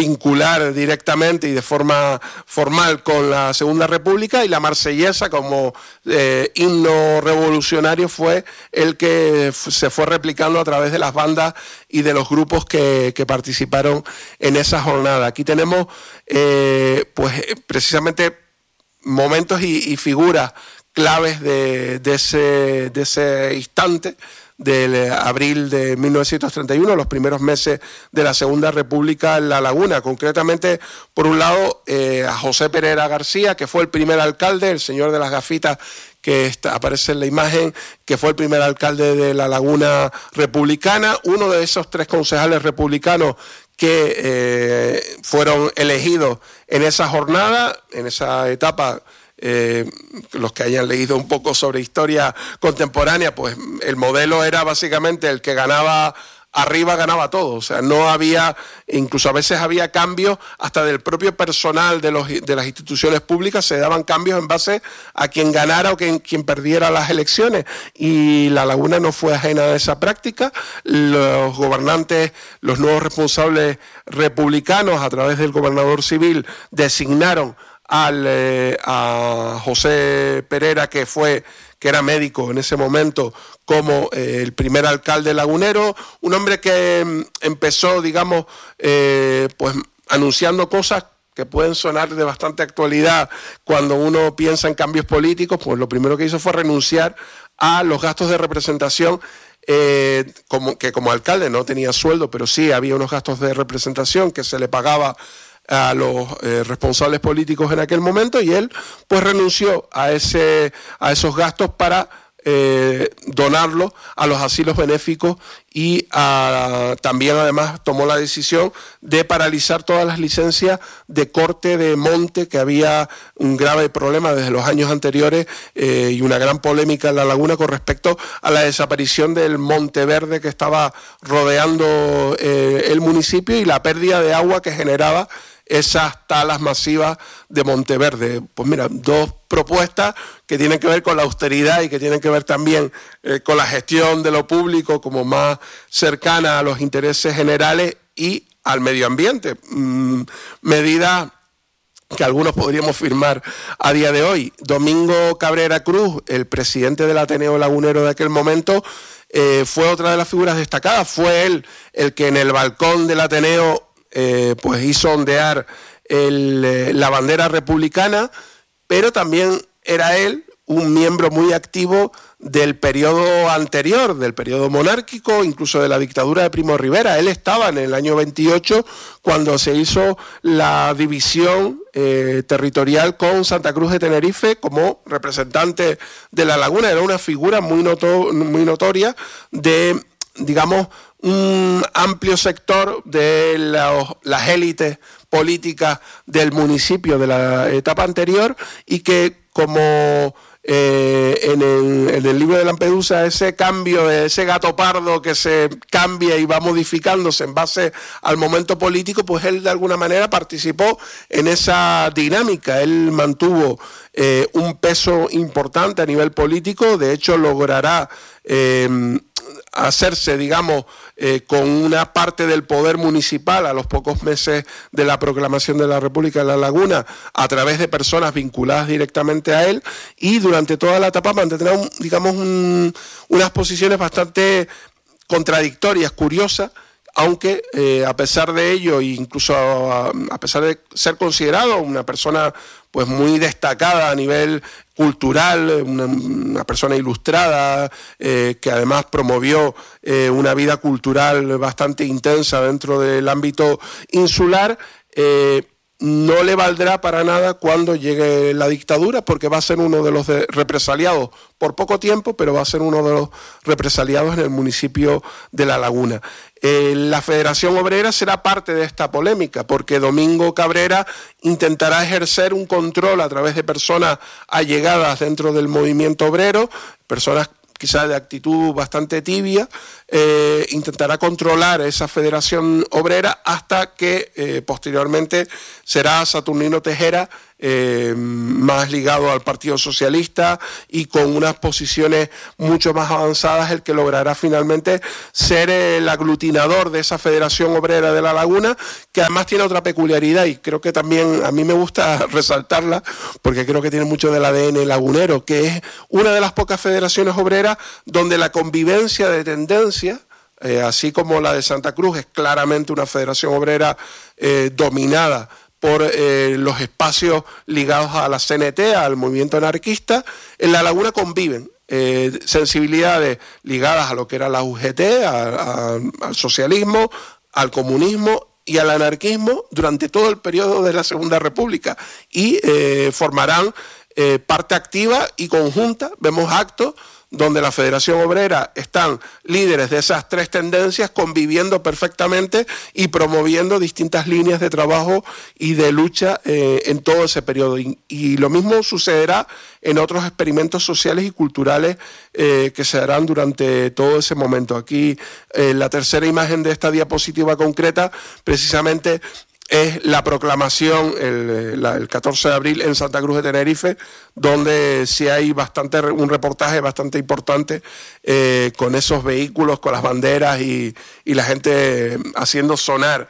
vincular directamente y de forma formal con la Segunda República, y la Marsellesa como himno revolucionario fue el que se fue replicando a través de las bandas y de los grupos que participaron en esa jornada. Aquí tenemos pues precisamente momentos y figuras claves de ese instante del abril de 1931, los primeros meses de la Segunda República en La Laguna. Concretamente, por un lado, a José Pereira García, que fue el primer alcalde, el señor de las gafitas que aparece en la imagen, que fue el primer alcalde de La Laguna republicana, uno de esos 3 concejales republicanos que fueron elegidos en esa jornada, en esa etapa. Los que hayan leído un poco sobre historia contemporánea, pues el modelo era básicamente el que ganaba arriba ganaba todo. O sea, no había, incluso a veces había cambios hasta del propio personal de las instituciones públicas, se daban cambios en base a quien ganara o quien perdiera las elecciones, y La Laguna no fue ajena a esa práctica. Los gobernantes, los nuevos responsables republicanos, a través del gobernador civil, designaron a José Pereira, que era médico en ese momento, como el primer alcalde lagunero, un hombre que empezó, digamos, pues anunciando cosas que pueden sonar de bastante actualidad cuando uno piensa en cambios políticos. Pues lo primero que hizo fue renunciar a los gastos de representación, como alcalde no tenía sueldo, pero sí había unos gastos de representación que se le pagaba a los responsables políticos en aquel momento, y él pues renunció a esos gastos para donarlo a los asilos benéficos, y también además tomó la decisión de paralizar todas las licencias de corte de monte, que había un grave problema desde los años anteriores y una gran polémica en La Laguna con respecto a la desaparición del monte verde que estaba rodeando el municipio, y la pérdida de agua que generaba esas talas masivas de Monteverde. Pues mira, 2 propuestas que tienen que ver con la austeridad y que tienen que ver también con la gestión de lo público como más cercana a los intereses generales y al medio ambiente. Medidas que algunos podríamos firmar a día de hoy. Domingo Cabrera Cruz, el presidente del Ateneo Lagunero de aquel momento, fue otra de las figuras destacadas. Fue él el que en el balcón del Ateneo pues hizo ondear la bandera republicana, pero también era él un miembro muy activo del periodo anterior, del periodo monárquico, incluso de la dictadura de Primo de Rivera. Él estaba en el año 28 cuando se hizo la división territorial con Santa Cruz de Tenerife como representante de La Laguna. Era una figura muy notoria de, digamos, un amplio sector de las élites políticas del municipio de la etapa anterior, y que como en el libro de Lampedusa, ese cambio, ese gato pardo que se cambia y va modificándose en base al momento político, pues él de alguna manera participó en esa dinámica. Él mantuvo un peso importante a nivel político. De hecho, logrará hacerse, digamos, con una parte del poder municipal a los pocos meses de la proclamación de la República de La Laguna, a través de personas vinculadas directamente a él, y durante toda la etapa mantendrá, digamos, unas posiciones bastante contradictorias, curiosas, aunque a pesar de ello, e incluso a pesar de ser considerado una persona pues muy destacada a nivel cultural, una persona ilustrada, que además promovió una vida cultural bastante intensa dentro del ámbito insular, no le valdrá para nada cuando llegue la dictadura, porque va a ser uno de los represaliados por poco tiempo, pero va a ser uno de los represaliados en el municipio de La Laguna. La Federación Obrera será parte de esta polémica, porque Domingo Cabrera intentará ejercer un control a través de personas allegadas dentro del movimiento obrero, personas quizás de actitud bastante tibia, intentará controlar esa Federación Obrera hasta que posteriormente será Saturnino Tejera más ligado al Partido Socialista y con unas posiciones mucho más avanzadas, el que logrará finalmente ser el aglutinador de esa Federación Obrera de La Laguna, que además tiene otra peculiaridad y creo que también a mí me gusta resaltarla porque creo que tiene mucho del ADN lagunero, que es una de las pocas federaciones obreras donde la convivencia de tendencias, así como la de Santa Cruz es claramente una federación obrera dominada por los espacios ligados a la CNT, al movimiento anarquista, en La Laguna conviven sensibilidades ligadas a lo que era la UGT, al socialismo, al comunismo y al anarquismo durante todo el periodo de la Segunda República y formarán parte activa y conjunta. Vemos actos donde la Federación Obrera están líderes de esas tres tendencias conviviendo perfectamente y promoviendo distintas líneas de trabajo y de lucha en todo ese periodo. Y lo mismo sucederá en otros experimentos sociales y culturales que se darán durante todo ese momento. Aquí la tercera imagen de esta diapositiva concreta precisamente es la proclamación el 14 de abril en Santa Cruz de Tenerife, donde sí hay un reportaje bastante importante con esos vehículos, con las banderas y la gente haciendo sonar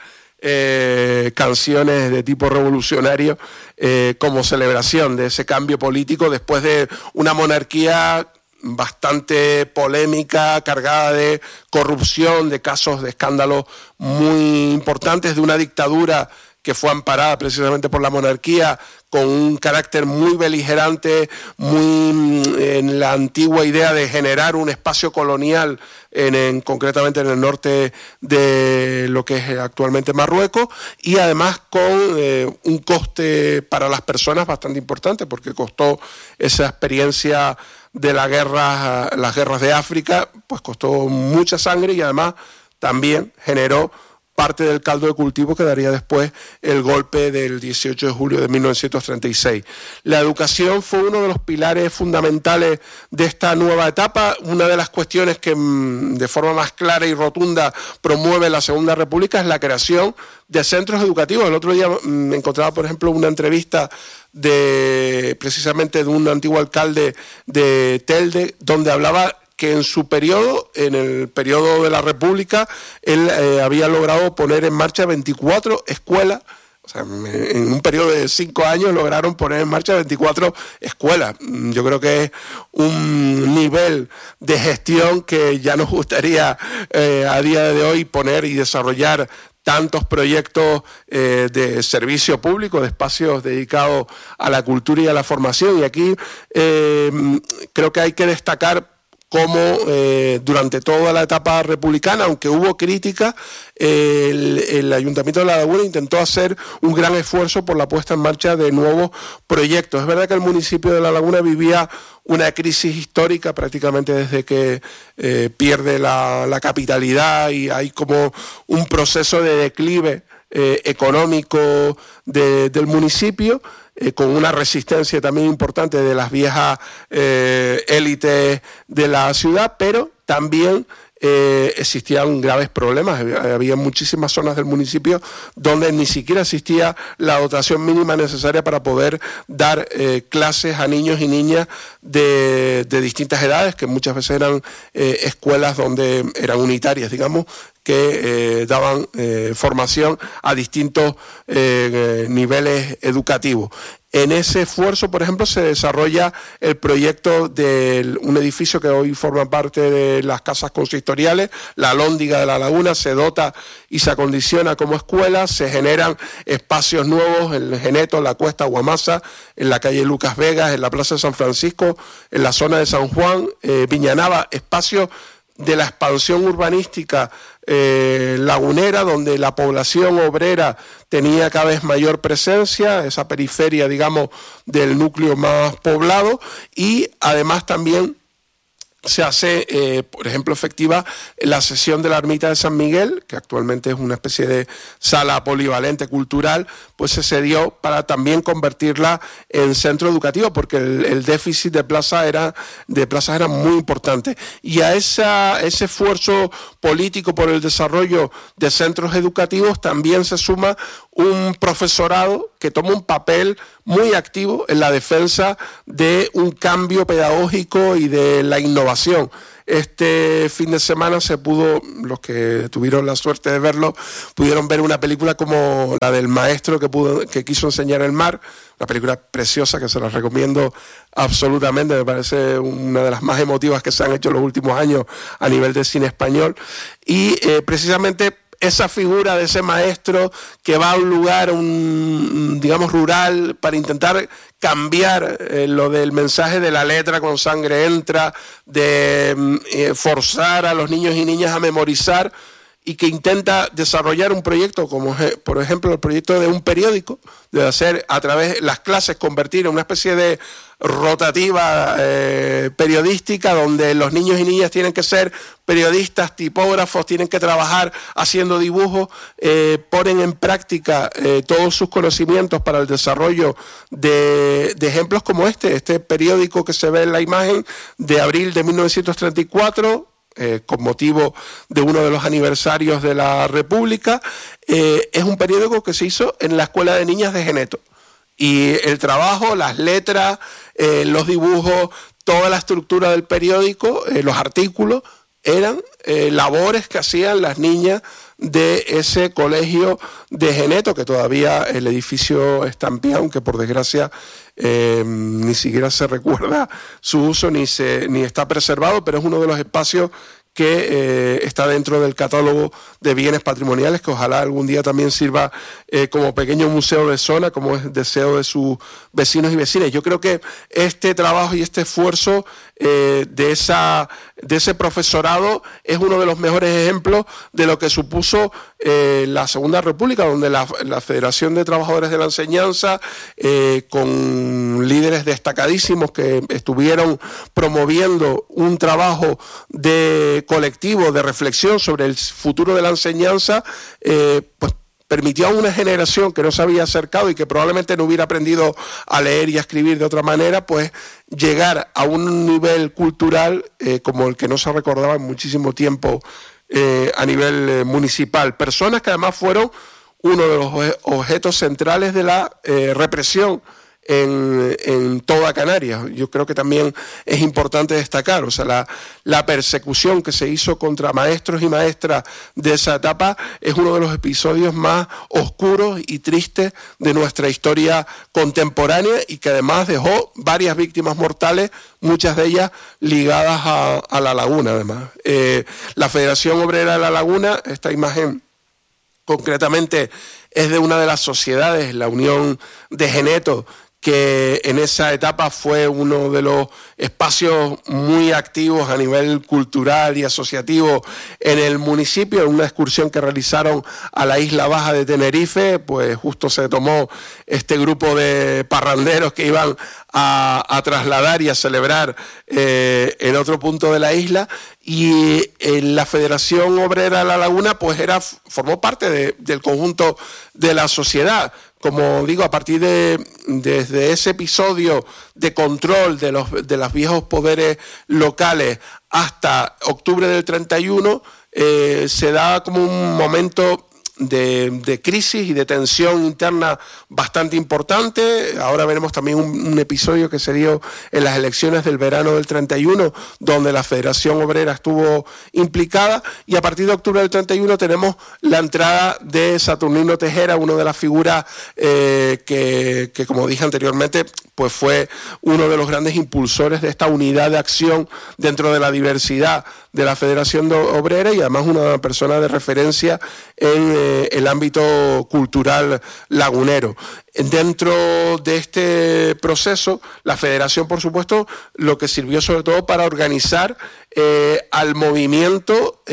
canciones de tipo revolucionario como celebración de ese cambio político después de una monarquía bastante polémica, cargada de corrupción, de casos de escándalos muy importantes, de una dictadura que fue amparada precisamente por la monarquía, con un carácter muy beligerante, muy en la antigua idea de generar un espacio colonial, concretamente en el norte de lo que es actualmente Marruecos, y además con un coste para las personas bastante importante, porque costó esa experiencia de las guerras de África, pues costó mucha sangre y además también generó parte del caldo de cultivo que daría después el golpe del 18 de julio de 1936. La educación fue uno de los pilares fundamentales de esta nueva etapa, una de las cuestiones que de forma más clara y rotunda promueve la Segunda República es la creación de centros educativos. El otro día me encontraba, por ejemplo, una entrevista precisamente de un antiguo alcalde de Telde, donde hablaba que en su periodo, en el periodo de la República, él había logrado poner en marcha 24 escuelas. O sea, en un periodo de 5 años lograron poner en marcha 24 escuelas. Yo creo que es un nivel de gestión que ya nos gustaría a día de hoy poner y desarrollar tantos proyectos de servicio público, de espacios dedicados a la cultura y a la formación. Y aquí creo que hay que destacar cómo durante toda la etapa republicana, aunque hubo crítica, el Ayuntamiento de La Laguna intentó hacer un gran esfuerzo por la puesta en marcha de nuevos proyectos. Es verdad que el municipio de La Laguna vivía una crisis histórica prácticamente desde que pierde la capitalidad y hay como un proceso de declive económico del municipio, con una resistencia también importante de las viejas élites de la ciudad, pero también existían graves problemas. Había muchísimas zonas del municipio donde ni siquiera existía la dotación mínima necesaria para poder dar clases a niños y niñas de distintas edades, que muchas veces eran escuelas donde eran unitarias, digamos, que daban formación a distintos niveles educativos. En ese esfuerzo, por ejemplo, se desarrolla el proyecto de un edificio que hoy forma parte de las casas consistoriales, la Alhóndiga de La Laguna, se dota y se acondiciona como escuela, se generan espacios nuevos en el Geneto, en la Cuesta Guamasa, en la calle Lucas Vegas, en la Plaza de San Francisco, en la zona de San Juan, Viñanava, espacios de la expansión urbanística lagunera, donde la población obrera tenía cada vez mayor presencia, esa periferia, digamos, del núcleo más poblado, y además también se hace, por ejemplo, efectiva la sesión de la Ermita de San Miguel, que actualmente es una especie de sala polivalente cultural, pues se cedió para también convertirla en centro educativo, porque el déficit de plazas era muy importante. Y a ese esfuerzo político por el desarrollo de centros educativos también se suma un profesorado que toma un papel muy activo en la defensa de un cambio pedagógico y de la innovación. Este fin de semana los que tuvieron la suerte de verlo, pudieron ver una película como la del maestro que quiso enseñar el mar, una película preciosa que se la recomiendo absolutamente, me parece una de las más emotivas que se han hecho en los últimos años a nivel de cine español, y precisamente esa figura de ese maestro que va a un lugar, digamos, rural, para intentar cambiar lo del mensaje de la letra con sangre entra, de forzar a los niños y niñas a memorizar, y que intenta desarrollar un proyecto como, por ejemplo, el proyecto de un periódico, de hacer a través de las clases, convertir en una especie de rotativa periodística, donde los niños y niñas tienen que ser periodistas, tipógrafos, tienen que trabajar haciendo dibujos, ponen en práctica todos sus conocimientos para el desarrollo de ejemplos como este periódico que se ve en la imagen, de abril de 1934, con motivo de uno de los aniversarios de la República. Es un periódico que se hizo en la Escuela de Niñas de Geneto. Y el trabajo, las letras, los dibujos, toda la estructura del periódico, los artículos, eran labores que hacían las niñas de ese colegio de Geneto, que todavía el edificio está en pie, aunque por desgracia ni siquiera se recuerda su uso ni está preservado, pero es uno de los espacios que está dentro del catálogo de bienes patrimoniales, que ojalá algún día también sirva como pequeño museo de zona, como es el deseo de sus vecinos y vecinas. Yo creo que este trabajo y este esfuerzo de ese profesorado es uno de los mejores ejemplos de lo que supuso la Segunda República, donde la Federación de Trabajadores de la Enseñanza, con líderes destacadísimos que estuvieron promoviendo un trabajo de colectivo, de reflexión sobre el futuro de la enseñanza, pues permitió a una generación que no se había acercado y que probablemente no hubiera aprendido a leer y a escribir de otra manera, pues llegar a un nivel cultural como el que no se recordaba en muchísimo tiempo a nivel municipal. Personas que además fueron uno de los objetos centrales de la represión en toda Canarias. Yo creo que también es importante destacar, o sea, la persecución que se hizo contra maestros y maestras de esa etapa es uno de los episodios más oscuros y tristes de nuestra historia contemporánea, y que además dejó varias víctimas mortales, muchas de ellas ligadas a La Laguna. Además, la Federación Obrera de La Laguna, esta imagen concretamente es de una de las sociedades, la Unión de Geneto, que en esa etapa fue uno de los espacios muy activos a nivel cultural y asociativo en el municipio. En una excursión que realizaron a la isla Baja de Tenerife, pues justo se tomó este grupo de parranderos que iban a trasladar y a celebrar en otro punto de la isla, y en la Federación Obrera de La Laguna pues formó parte del conjunto de la sociedad. Como digo, a partir desde ese episodio de control de los viejos poderes locales hasta octubre del 31, se da como un momento de crisis y de tensión interna bastante importante. Ahora veremos también un episodio que se dio en las elecciones del verano del 31, donde la Federación Obrera estuvo implicada, y a partir de octubre del 31 tenemos la entrada de Saturnino Tejera, una de las figuras que, como dije anteriormente, pues fue uno de los grandes impulsores de esta unidad de acción dentro de la diversidad de la Federación Obrera, y además una persona de referencia en el ámbito cultural lagunero. Dentro de este proceso, la Federación, por supuesto, lo que sirvió sobre todo para organizar al movimiento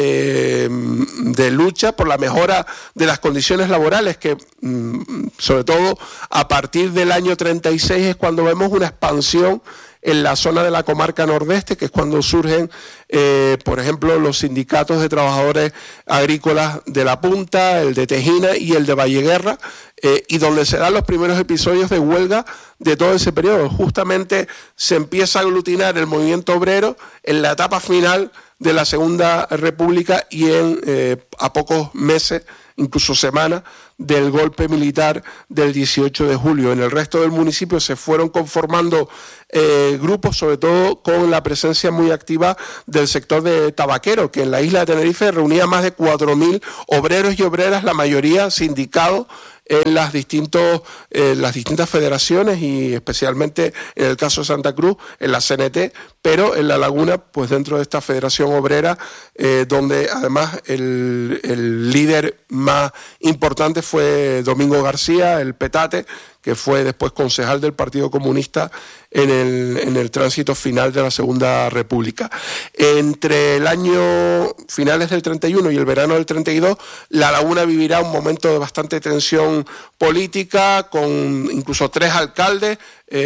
de lucha por la mejora de las condiciones laborales, que sobre todo a partir del año 36 es cuando vemos una expansión en la zona de la comarca nordeste, que es cuando surgen, por ejemplo, los sindicatos de trabajadores agrícolas de La Punta, el de Tejina y el de Valleguerra, y donde se dan los primeros episodios de huelga de todo ese periodo. Justamente se empieza a aglutinar el movimiento obrero en la etapa final de la Segunda República y a pocos meses, incluso semanas, del golpe militar del 18 de julio. En el resto del municipio se fueron conformando grupos, sobre todo con la presencia muy activa del sector de tabaquero, que en la isla de Tenerife reunía más de 4.000 obreros y obreras, la mayoría sindicados, en las distintas federaciones y especialmente en el caso de Santa Cruz, en la CNT, pero en La Laguna, pues dentro de esta Federación Obrera, donde además el líder más importante fue Domingo García, el Petate, que fue después concejal del Partido Comunista en el tránsito final de la Segunda República. Entre el año finales del 31 y el verano del 32, La Laguna vivirá un momento de bastante tensión política, con incluso 3 alcaldes.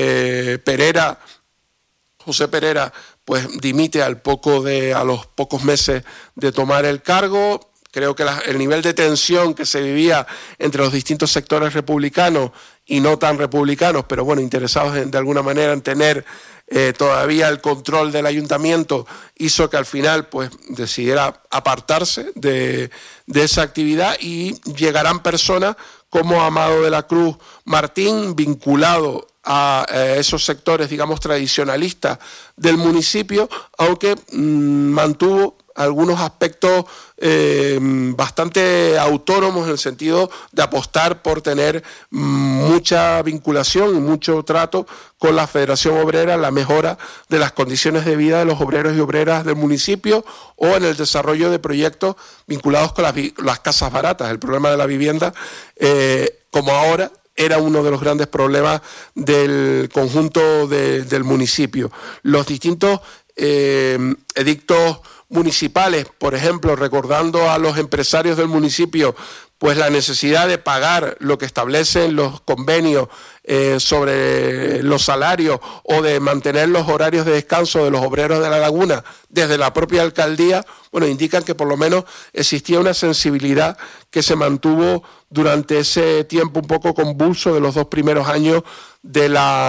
José Perera, pues dimite a los pocos meses de tomar el cargo. Creo que el nivel de tensión que se vivía entre los distintos sectores republicanos y no tan republicanos, pero bueno, interesados de alguna manera en tener todavía el control del ayuntamiento, hizo que al final pues decidiera apartarse de esa actividad, y llegarán personas como Amado de la Cruz Martín, vinculado a esos sectores, digamos, tradicionalistas del municipio, aunque mantuvo algunos aspectos bastante autónomos, en el sentido de apostar por tener mucha vinculación y mucho trato con la Federación Obrera, la mejora de las condiciones de vida de los obreros y obreras del municipio, o en el desarrollo de proyectos vinculados con las casas baratas. El problema de la vivienda, como ahora, era uno de los grandes problemas del conjunto del municipio. Los distintos edictos municipales, por ejemplo, recordando a los empresarios del municipio, pues la necesidad de pagar lo que establecen los convenios sobre los salarios, o de mantener los horarios de descanso de los obreros de La Laguna desde la propia alcaldía, bueno, indican que por lo menos existía una sensibilidad que se mantuvo durante ese tiempo un poco convulso de los 2 primeros años de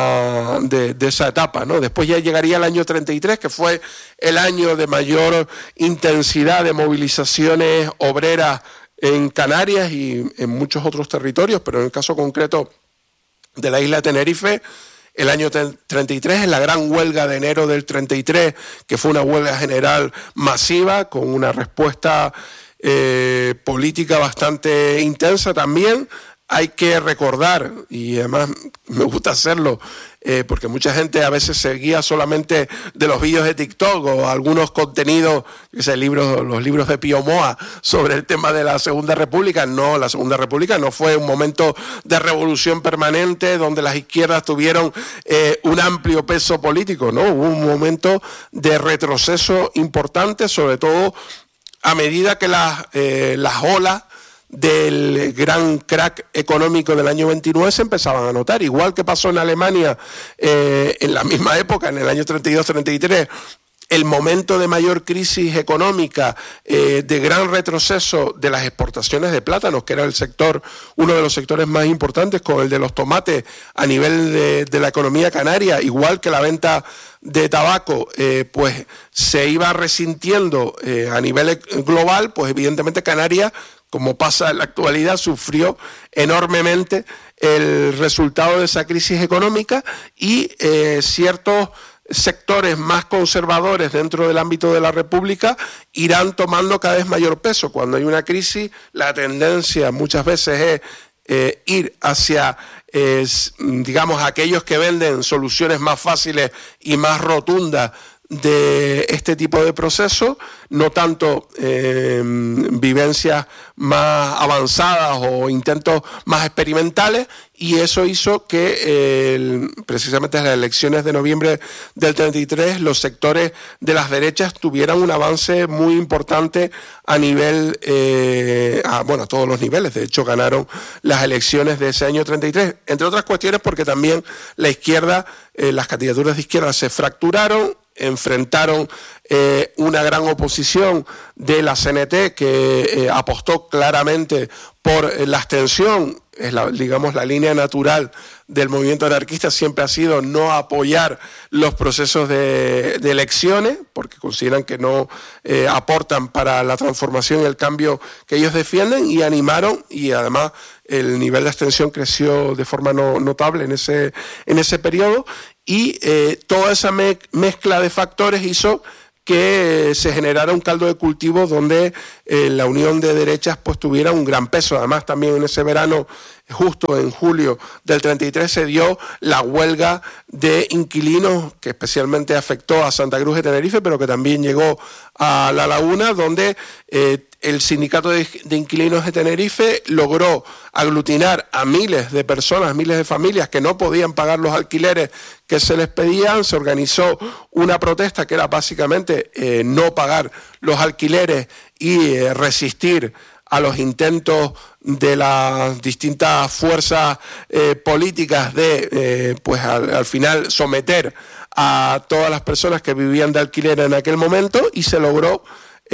esa etapa, ¿no? Después ya llegaría el año 33, que fue el año de mayor intensidad de movilizaciones obreras en Canarias y en muchos otros territorios, pero en el caso concreto de la isla de Tenerife, el año 33, en la gran huelga de enero del 33, que fue una huelga general masiva, con una respuesta política bastante intensa también. Hay que recordar, y además me gusta hacerlo, porque mucha gente a veces se guía solamente de los vídeos de TikTok o algunos contenidos, los libros de Pío Moa sobre el tema de la Segunda República. No, la Segunda República no fue un momento de revolución permanente donde las izquierdas tuvieron un amplio peso político, no, hubo un momento de retroceso importante, sobre todo a medida que las olas del gran crack económico del año 29 se empezaban a notar, igual que pasó en Alemania en la misma época, en el año 32-33, el momento de mayor crisis económica, de gran retroceso de las exportaciones de plátanos, que era uno de los sectores más importantes, con el de los tomates a nivel de la economía canaria, igual que la venta de tabaco, pues se iba resintiendo a nivel global, pues evidentemente Canarias, como pasa en la actualidad, sufrió enormemente el resultado de esa crisis económica, y ciertos sectores más conservadores dentro del ámbito de la República irán tomando cada vez mayor peso. Cuando hay una crisis, la tendencia muchas veces es ir hacia, digamos, aquellos que venden soluciones más fáciles y más rotundas de este tipo de procesos, no tanto vivencias más avanzadas o intentos más experimentales, y eso hizo que precisamente en las elecciones de noviembre del 33 los sectores de las derechas tuvieran un avance muy importante a nivel, a todos los niveles. De hecho, ganaron las elecciones de ese año 33, entre otras cuestiones porque también la izquierda, las candidaturas de izquierda se fracturaron, enfrentaron una gran oposición de la CNT, que apostó claramente por la abstención digamos, la línea natural del movimiento anarquista siempre ha sido no apoyar los procesos de elecciones, porque consideran que no aportan para la transformación y el cambio que ellos defienden, y animaron, y además el nivel de abstención creció de forma notable en ese periodo, y toda esa mezcla de factores hizo que se generara un caldo de cultivo donde la unión de derechas pues tuviera un gran peso. Además, también en ese verano, justo en julio del 33, se dio la huelga de inquilinos que especialmente afectó a Santa Cruz de Tenerife, pero que también llegó a La Laguna, donde el sindicato de inquilinos de Tenerife logró aglutinar a miles de personas, miles de familias que no podían pagar los alquileres que se les pedían. Se organizó una protesta que era básicamente no pagar los alquileres y resistir a los intentos de las distintas fuerzas políticas de, pues al final, someter a todas las personas que vivían de alquiler en aquel momento, y se logró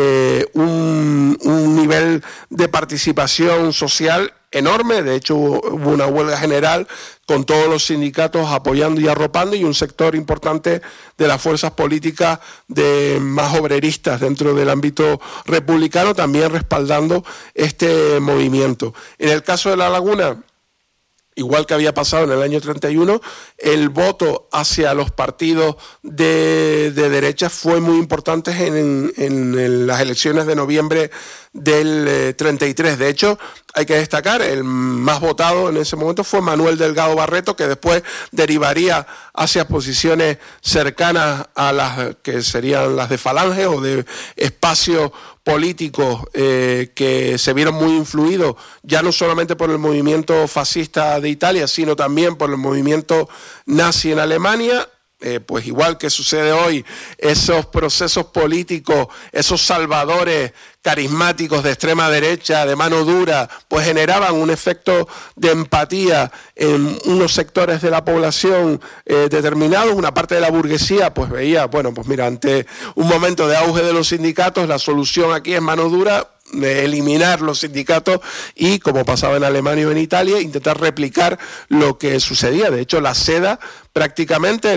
un nivel de participación social enorme. De hecho, hubo una huelga general con todos los sindicatos apoyando y arropando, y un sector importante de las fuerzas políticas más obreristas dentro del ámbito republicano también respaldando este movimiento. En el caso de La Laguna, igual que había pasado en el año 31, el voto hacia los partidos de derecha fue muy importante en las elecciones de noviembre del 33. De hecho, hay que destacar, el más votado en ese momento fue Manuel Delgado Barreto, que después derivaría hacia posiciones cercanas a las que serían las de Falange o de espacios políticos que se vieron muy influidos ya no solamente por el movimiento fascista de Italia, sino también por el movimiento nazi en Alemania. Pues igual que sucede hoy, esos procesos políticos, esos salvadores carismáticos de extrema derecha, de mano dura, pues generaban un efecto de empatía en unos sectores de la población determinados. Una parte de la burguesía pues veía, bueno, pues mira, ante un momento de auge de los sindicatos, la solución aquí es mano dura, eliminar los sindicatos, y, como pasaba en Alemania o en Italia, intentar replicar lo que sucedía. De hecho, la SEDA prácticamente,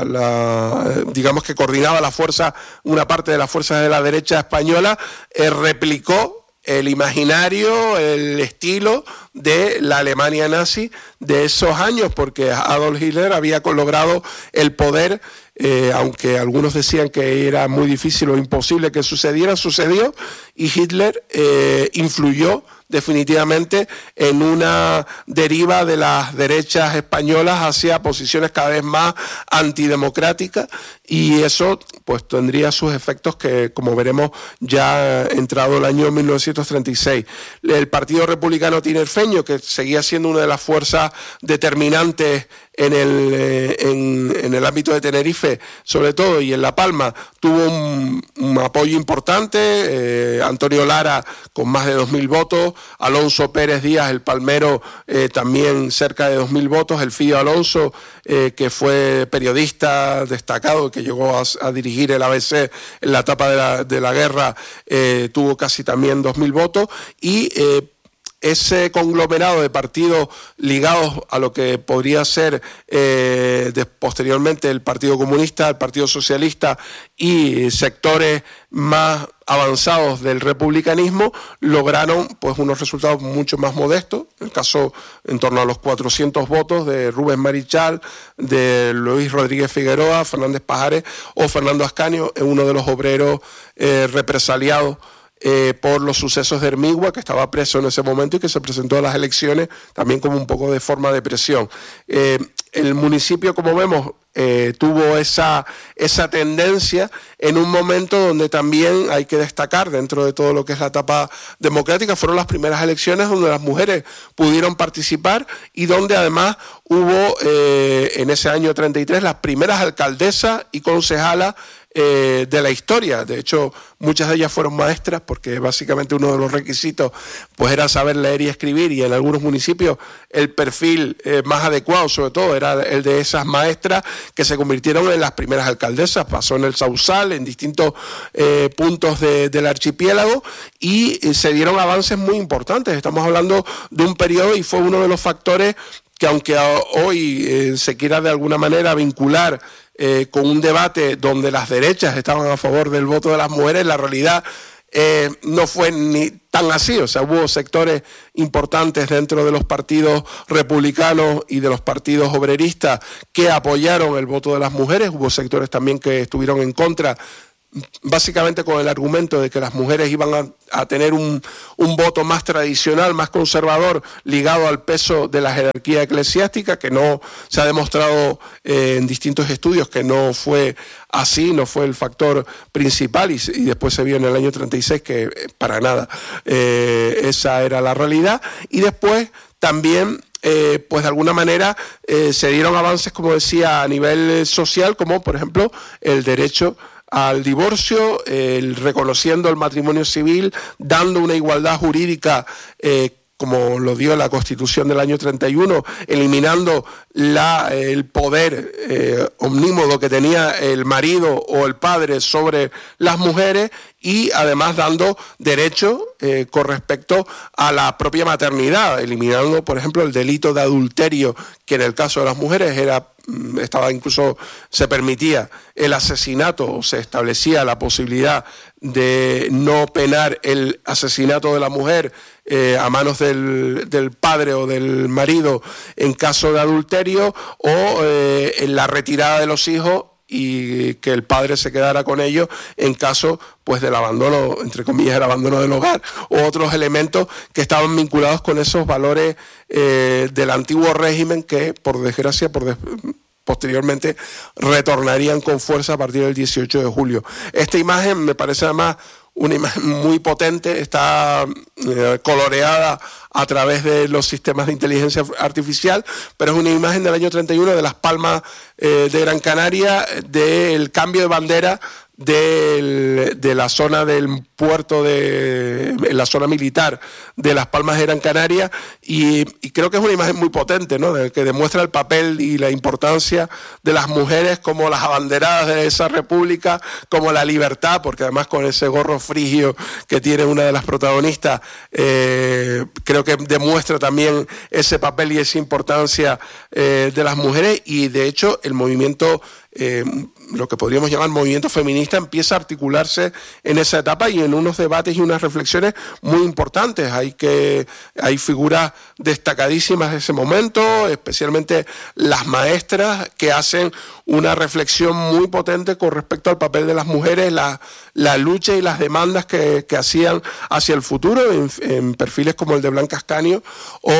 digamos que coordinaba la fuerza, una parte de las fuerzas de la derecha española, replicó el imaginario, el estilo de la Alemania nazi de esos años, porque Adolf Hitler había logrado el poder, aunque algunos decían que era muy difícil o imposible que sucediera, sucedió, y Hitler influyó definitivamente en una deriva de las derechas españolas hacia posiciones cada vez más antidemocráticas, y eso pues tendría sus efectos que, como veremos, ya entrado el año 1936. El Partido Republicano Tinerfeño, que seguía siendo una de las fuerzas determinantes en el ámbito de Tenerife, sobre todo, y en La Palma, tuvo un apoyo importante. Antonio Lara con más de 2.000 votos, Alonso Pérez Díaz, el palmero, también cerca de 2.000 votos, Elfidio Alonso, que fue periodista destacado, que llegó a dirigir el ABC en la etapa de la guerra, tuvo casi también 2.000 votos, y ese conglomerado de partidos ligados a lo que podría ser posteriormente el Partido Comunista, el Partido Socialista y sectores más avanzados del republicanismo, lograron pues unos resultados mucho más modestos. En el caso, en torno a los 400 votos de Rubén Marichal, de Luis Rodríguez Figueroa, Fernández Pajares o Fernando Ascanio, uno de los obreros represaliados por los sucesos de Hermigua, que estaba preso en ese momento y que se presentó a las elecciones también como un poco de forma de presión. El municipio, como vemos, tuvo esa tendencia en un momento donde también hay que destacar, dentro de todo lo que es la etapa democrática, fueron las primeras elecciones donde las mujeres pudieron participar, y donde además hubo en ese año 33 las primeras alcaldesas y concejalas de la historia. De hecho, muchas de ellas fueron maestras, porque básicamente uno de los requisitos pues era saber leer y escribir, y en algunos municipios el perfil más adecuado, sobre todo, era el de esas maestras que se convirtieron en las primeras alcaldesas. Pasó en el Sausal, en distintos puntos del archipiélago, y se dieron avances muy importantes. Estamos hablando de un periodo, y fue uno de los factores que, aunque hoy se quiera de alguna manera vincular con un debate donde las derechas estaban a favor del voto de las mujeres, la realidad no fue ni tan así. O sea, hubo sectores importantes dentro de los partidos republicanos y de los partidos obreristas que apoyaron el voto de las mujeres. Hubo sectores también que estuvieron en contra, básicamente con el argumento de que las mujeres iban a tener un voto más tradicional, más conservador, ligado al peso de la jerarquía eclesiástica, que no se ha demostrado en distintos estudios que no fue así, no fue el factor principal, y después se vio en el año 36 que para nada esa era la realidad. Y después también pues de alguna manera se dieron avances, como decía, a nivel social, como por ejemplo el derecho al divorcio, reconociendo el matrimonio civil, dando una igualdad jurídica como lo dio la Constitución del año 31, eliminando el poder omnímodo que tenía el marido o el padre sobre las mujeres, y además dando derecho con respecto a la propia maternidad, eliminando, por ejemplo, el delito de adulterio, que en el caso de las mujeres se permitía el asesinato, o se establecía la posibilidad de no penar el asesinato de la mujer a manos del padre o del marido en caso de adulterio, o en la retirada de los hijos, y que el padre se quedara con ellos en caso pues del abandono, entre comillas, el abandono del hogar, o otros elementos que estaban vinculados con esos valores del antiguo régimen que, por desgracia, posteriormente retornarían con fuerza a partir del 18 de julio. Esta imagen me parece además una imagen muy potente, está coloreada a través de los sistemas de inteligencia artificial, pero es una imagen del año 31 de Las Palmas de Gran Canaria, del cambio de bandera de la zona del puerto, en la zona militar de Las Palmas de Gran Canaria, y creo que es una imagen muy potente, ¿no?, que demuestra el papel y la importancia de las mujeres como las abanderadas de esa república, como la libertad, porque además con ese gorro frigio que tiene una de las protagonistas, creo que demuestra también ese papel y esa importancia de las mujeres. Y de hecho el movimiento, lo que podríamos llamar movimiento feminista, empieza a articularse en esa etapa y en unos debates y unas reflexiones muy importantes. Hay figuras destacadísimas de ese momento, especialmente las maestras, que hacen una reflexión muy potente con respecto al papel de las mujeres, la lucha y las demandas que hacían hacia el futuro, en perfiles como el de Blanca Ascanio, o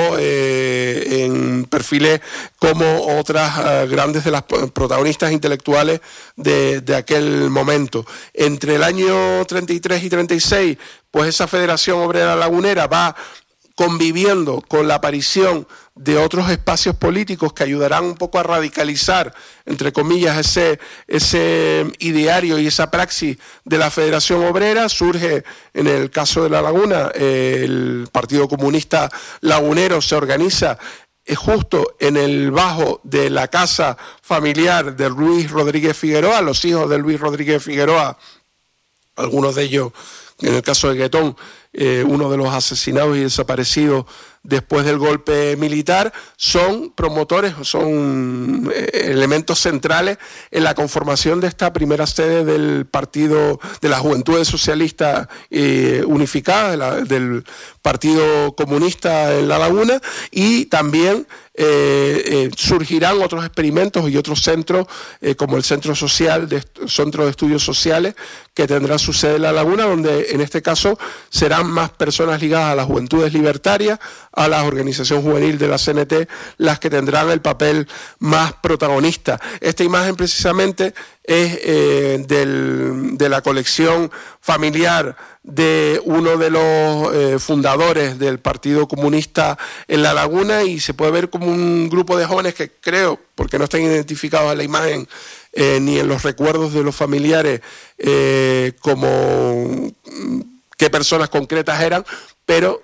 en perfiles como otras grandes de las protagonistas intelectuales de aquel momento. Entre el año 33 y 36, pues esa Federación Obrera Lagunera va conviviendo con la aparición de otros espacios políticos que ayudarán un poco a radicalizar, entre comillas, ese ideario y esa praxis de la Federación Obrera. Surge, en el caso de La Laguna, el Partido Comunista Lagunero se organiza justo en el bajo de la casa familiar de Luis Rodríguez Figueroa. Los hijos de Luis Rodríguez Figueroa, algunos de ellos, en el caso de Guetón, uno de los asesinados y desaparecidos después del golpe militar, son promotores, son elementos centrales en la conformación de esta primera sede del Partido de la Juventudes Socialistas Unificadas, del Partido Comunista en La Laguna. Y también surgirán otros experimentos y otros centros, como el Centro de Estudios Sociales, que tendrá su sede en La Laguna, donde en este caso serán más personas ligadas a las juventudes libertarias, a la organización juvenil de la CNT, las que tendrán el papel más protagonista. Esta imagen precisamente es de la colección familiar de uno de los fundadores del Partido Comunista en La Laguna, y se puede ver como un grupo de jóvenes que creo, porque no están identificados en la imagen, ni en los recuerdos de los familiares como qué personas concretas eran, pero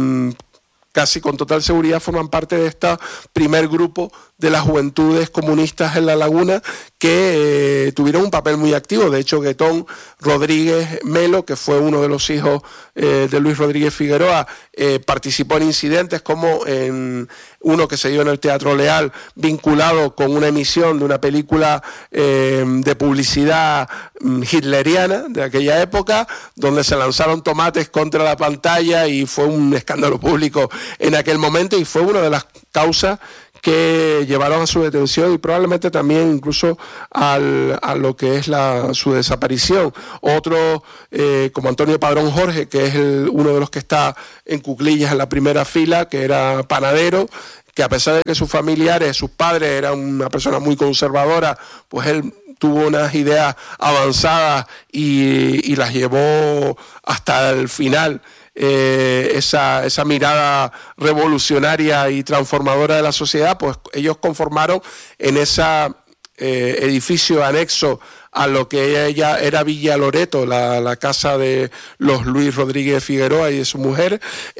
casi con total seguridad forman parte de este primer grupo de las juventudes comunistas en La Laguna que tuvieron un papel muy activo. De hecho, Guetón Rodríguez Melo, que fue uno de los hijos de Luis Rodríguez Figueroa, participó en incidentes como en uno que se dio en el Teatro Leal, vinculado con una emisión de una película de publicidad hitleriana de aquella época, donde se lanzaron tomates contra la pantalla y fue un escándalo público en aquel momento, y fue una de las causas que llevaron a su detención y probablemente también incluso a lo que es su desaparición. Otro, como Antonio Padrón Jorge, que es uno de los que está en cuclillas en la primera fila, que era panadero, que a pesar de que sus familiares, sus padres eran una persona muy conservadora, pues él tuvo unas ideas avanzadas y las llevó hasta el final. Esa mirada revolucionaria y transformadora de la sociedad, pues ellos conformaron en ese edificio anexo a lo que ella era Villa Loreto, la casa de los Luis Rodríguez Figueroa y de su mujer,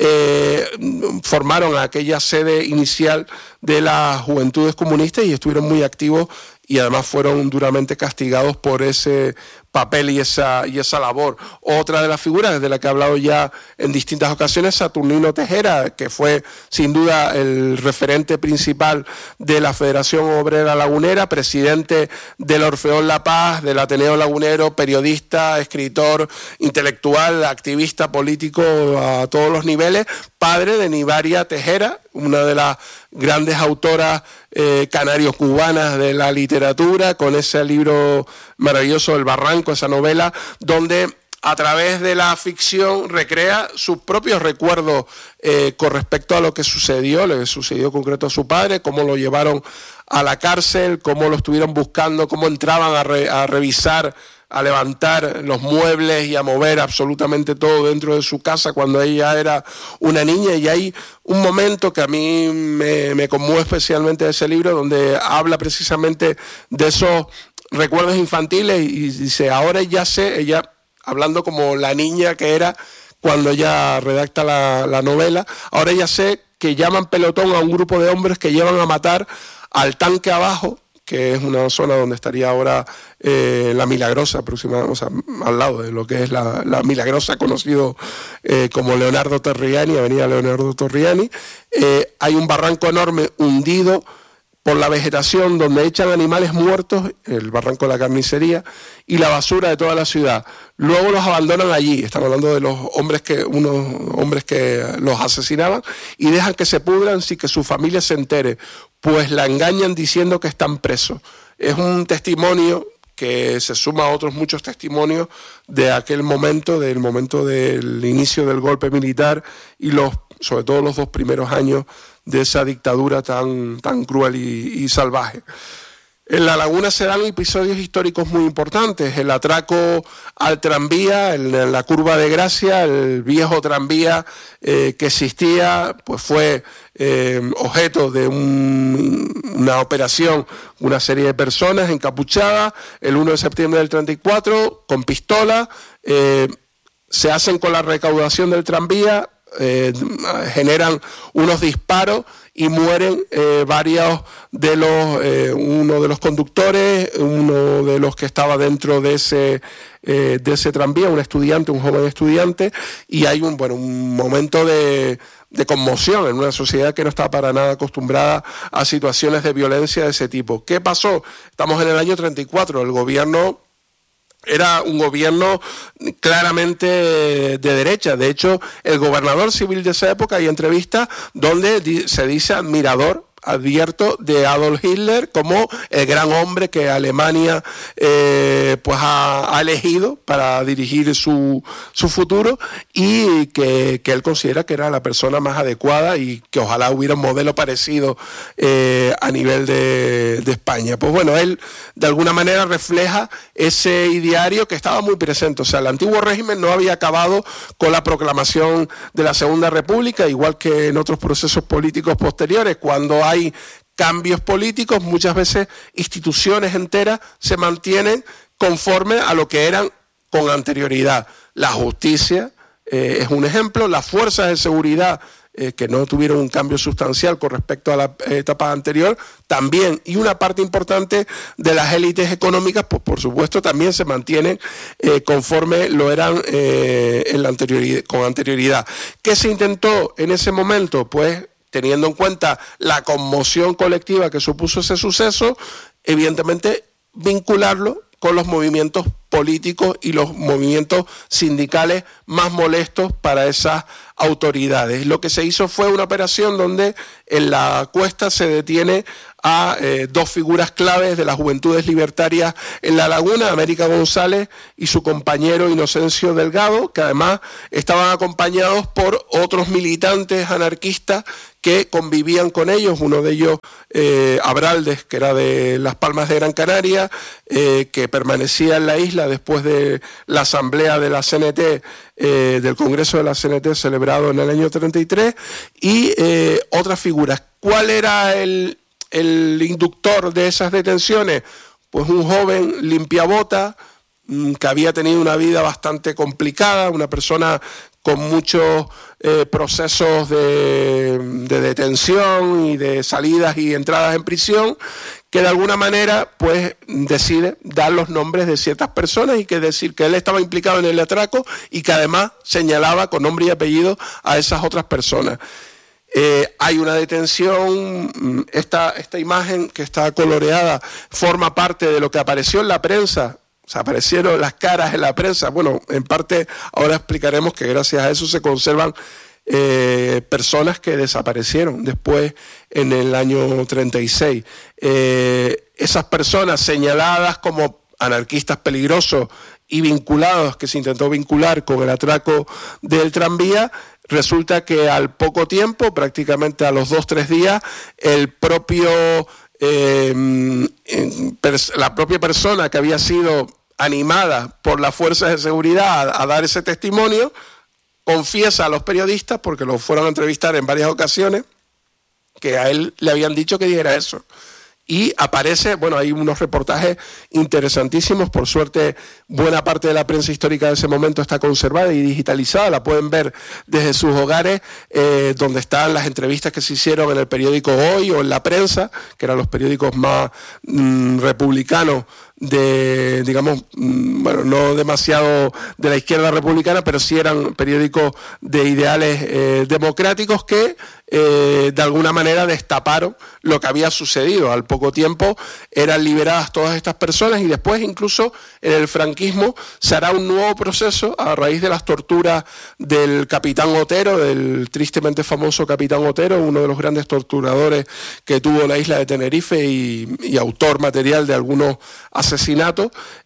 formaron aquella sede inicial de las Juventudes Comunistas y estuvieron muy activos, y además fueron duramente castigados por ese papel y esa labor. Otra de las figuras de la que he hablado ya en distintas ocasiones, Saturnino Tejera, que fue sin duda el referente principal de la Federación Obrera Lagunera, presidente del Orfeón La Paz, del Ateneo Lagunero, periodista, escritor, intelectual, activista político a todos los niveles, padre de Nivaria Tejera, una de las grandes autoras canario-cubanas de la literatura, con ese libro maravilloso El Barranco, esa novela, donde a través de la ficción recrea sus propios recuerdos con respecto a lo que sucedió, concreto a su padre, cómo lo llevaron a la cárcel, cómo lo estuvieron buscando, cómo entraban a revisar, a levantar los muebles y a mover absolutamente todo dentro de su casa cuando ella era una niña. Y hay un momento que a mí me conmueve especialmente de ese libro, donde habla precisamente de esos recuerdos infantiles y dice, ahora ya sé, ella hablando como la niña que era cuando ella redacta la novela, ahora ya sé que llaman pelotón a un grupo de hombres que llevan a matar al tanque abajo, que es una zona donde estaría ahora La Milagrosa, aproximadamente, o sea, al lado de lo que es la Milagrosa, conocido como Leonardo Torriani, Avenida Leonardo Torriani. Hay un barranco enorme hundido por la vegetación, donde echan animales muertos, el barranco de la carnicería, y la basura de toda la ciudad. Luego los abandonan allí, estamos hablando de unos hombres que los asesinaban, y dejan que se pudran sin que su familia se entere, pues la engañan diciendo que están presos. Es un testimonio que se suma a otros muchos testimonios de aquel momento, del momento del inicio del golpe militar y sobre todo los 2 primeros años de esa dictadura tan cruel y salvaje. En La Laguna se dan episodios históricos muy importantes. El atraco al tranvía, en la Curva de Gracia, el viejo tranvía que existía, pues fue objeto de una operación, una serie de personas encapuchadas, el 1 de septiembre del 34, con pistola, se hacen con la recaudación del tranvía, generan unos disparos y mueren varios de uno de los conductores, uno de los que estaba dentro de ese tranvía, un joven estudiante, y hay un momento de conmoción en una sociedad que no está para nada acostumbrada a situaciones de violencia de ese tipo. ¿Qué pasó? Estamos en el año 34, el gobierno era un gobierno claramente de derecha. De hecho, el gobernador civil de esa época, hay entrevistas donde se dice admirador, advierto, de Adolf Hitler como el gran hombre que Alemania pues ha elegido para dirigir su futuro, y que él considera que era la persona más adecuada y que ojalá hubiera un modelo parecido a nivel de España. Pues bueno, él de alguna manera refleja ese ideario que estaba muy presente. O sea, el antiguo régimen no había acabado con la proclamación de la Segunda República, igual que en otros procesos políticos posteriores, cuando hay cambios políticos, muchas veces instituciones enteras se mantienen conforme a lo que eran con anterioridad. La justicia es un ejemplo, las fuerzas de seguridad que no tuvieron un cambio sustancial con respecto a la etapa anterior, también, y una parte importante de las élites económicas, pues por supuesto también se mantienen conforme lo eran en la anterioridad, con anterioridad. ¿Qué se intentó en ese momento? Pues teniendo en cuenta la conmoción colectiva que supuso ese suceso, evidentemente vincularlo con los movimientos políticos y los movimientos sindicales más molestos para esas autoridades. Lo que se hizo fue una operación donde en la Cuesta se detiene a dos figuras claves de las juventudes libertarias en La Laguna, América González y su compañero Inocencio Delgado, que además estaban acompañados por otros militantes anarquistas que convivían con ellos, uno de ellos Abraldes, que era de Las Palmas de Gran Canaria, que permanecía en la isla después de la asamblea de la CNT, del Congreso de la CNT celebrado en el año 33, y otras figuras. ¿Cuál era el inductor de esas detenciones? Pues un joven limpiabota que había tenido una vida bastante complicada, una persona con muchos procesos de detención y de salidas y entradas en prisión, que de alguna manera pues decide dar los nombres de ciertas personas y que decir que él estaba implicado en el atraco y que además señalaba con nombre y apellido a esas otras personas. Hay una detención, esta imagen que está coloreada forma parte de lo que apareció en la prensa. O sea, aparecieron las caras en la prensa. Bueno, en parte ahora explicaremos que gracias a eso se conservan personas que desaparecieron después en el año 36. Esas personas señaladas como anarquistas peligrosos y vinculados, que se intentó vincular con el atraco del tranvía, resulta que al poco tiempo, prácticamente a los 2-3 días, la propia persona que había sido animada por las fuerzas de seguridad a dar ese testimonio, confiesa a los periodistas, porque lo fueron a entrevistar en varias ocasiones, que a él le habían dicho que dijera eso. Y aparece, bueno, hay unos reportajes interesantísimos, por suerte buena parte de la prensa histórica de ese momento está conservada y digitalizada, la pueden ver desde sus hogares, donde están las entrevistas que se hicieron en el periódico Hoy o en La Prensa, que eran los periódicos más republicanos de, digamos, bueno, no demasiado de la izquierda republicana, pero sí eran periódicos de ideales democráticos que de alguna manera destaparon lo que había sucedido. Al poco tiempo eran liberadas todas estas personas y después incluso en el franquismo se hará un nuevo proceso a raíz de las torturas del capitán Otero, del tristemente famoso capitán Otero, uno de los grandes torturadores que tuvo la isla de Tenerife y autor material de algunos asesinatos.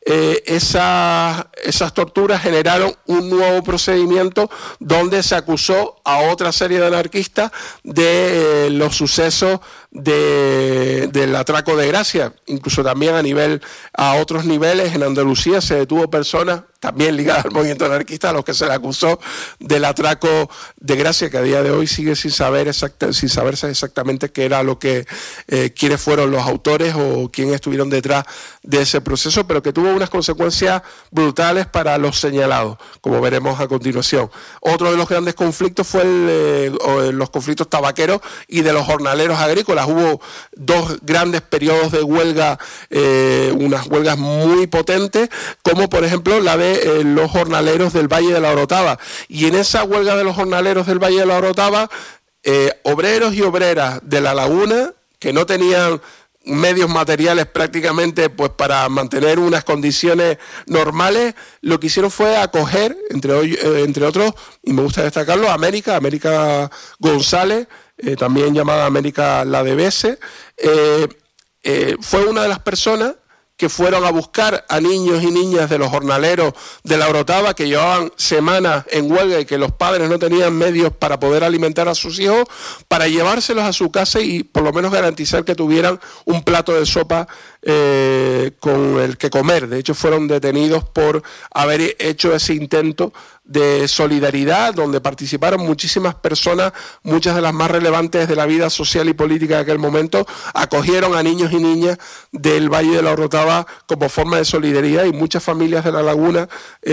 Esas torturas generaron un nuevo procedimiento donde se acusó a otra serie de anarquistas de los sucesos del atraco de Gracia, incluso también a otros niveles. En Andalucía se detuvo personas también ligadas al movimiento anarquista a los que se le acusó del atraco de Gracia, que a día de hoy sigue sin saberse exactamente qué era lo que quiénes fueron los autores o quiénes estuvieron detrás de ese proceso, pero que tuvo unas consecuencias brutales para los señalados, como veremos a continuación. Otro de los grandes conflictos fue los conflictos tabaqueros y de los jornaleros agrícolas. Hubo dos grandes periodos de huelga, unas huelgas muy potentes, como por ejemplo la de los jornaleros del Valle de la Orotava. Y en esa huelga de los jornaleros del Valle de la Orotava, obreros y obreras de La Laguna, que no tenían medios materiales prácticamente pues para mantener unas condiciones normales, lo que hicieron fue acoger, entre otros, y me gusta destacarlo, América González, también llamada América la de Bese, fue una de las personas que fueron a buscar a niños y niñas de los jornaleros de la Orotava que llevaban semanas en huelga y que los padres no tenían medios para poder alimentar a sus hijos, para llevárselos a su casa y por lo menos garantizar que tuvieran un plato de sopa con el que comer. De hecho, fueron detenidos por haber hecho ese intento de solidaridad, donde participaron muchísimas personas, muchas de las más relevantes de la vida social y política de aquel momento, acogieron a niños y niñas del Valle de la Orotava como forma de solidaridad, y muchas familias de La Laguna